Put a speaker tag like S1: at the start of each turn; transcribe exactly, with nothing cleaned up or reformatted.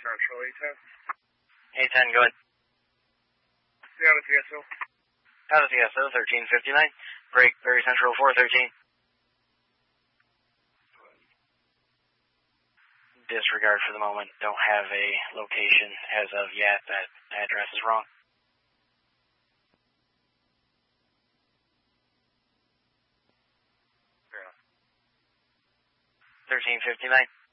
S1: Central, eight ten.
S2: eight ten, go ahead.
S1: Yeah, out of T S O.
S2: Out of T S O, thirteen fifty-nine. Break, Berry Central, four thirteen. Disregard for the moment. Don't have a location as of yet. That address is wrong.
S1: Fair enough.
S2: thirteen fifty-nine.